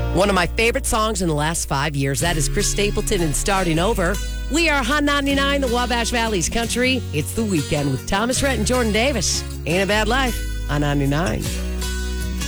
One of my favorite songs in the last 5 years. That is Chris Stapleton and Starting Over. We are Hot 99, the Wabash Valley's country. It's The Weekend with Thomas Rhett and Jordan Davis. Ain't a Bad Life on 99.